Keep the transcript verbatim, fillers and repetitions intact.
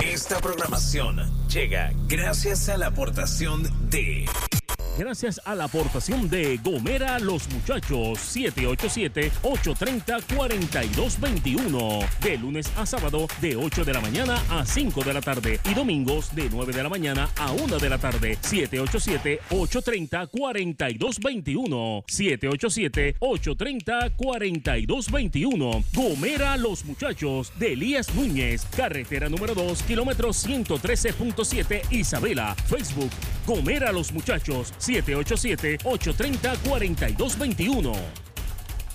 Esta programación llega gracias a la aportación de... Gracias a la aportación de Gomera Los Muchachos, siete ocho siete, ocho tres cero, cuatro dos dos uno. De lunes a sábado, de ocho de la mañana a cinco de la tarde. Y domingos, de nueve de la mañana a una de la tarde. siete ocho siete, ocho tres cero, cuatro dos dos uno. siete ocho siete, ocho tres cero, cuatro dos dos uno. Gomera Los Muchachos, de Elías Núñez. Carretera número dos, kilómetro ciento trece punto siete, Isabela. Facebook, Gomera Los Muchachos, siete ocho siete, ocho tres cero, cuatro dos dos uno.